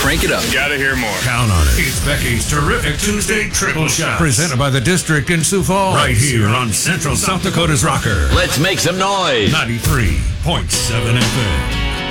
Crank it up. Gotta hear more. Count on it. It's Becky's Terrific Tuesday Triple Shot. Presented by the District in Sioux Falls. Right here on Central South Dakota's Rocker. Let's make some noise. 93.7 FM.